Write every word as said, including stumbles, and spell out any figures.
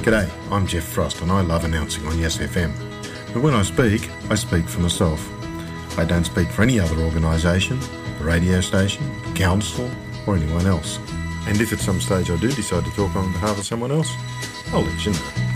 G'day, I'm Jeff Frost and I love announcing on Yes F M. But when I speak, I speak for myself. I don't speak for any other organisation, the radio station, the council or anyone else. And if at some stage I do decide to talk on behalf of someone else, I'll let you know.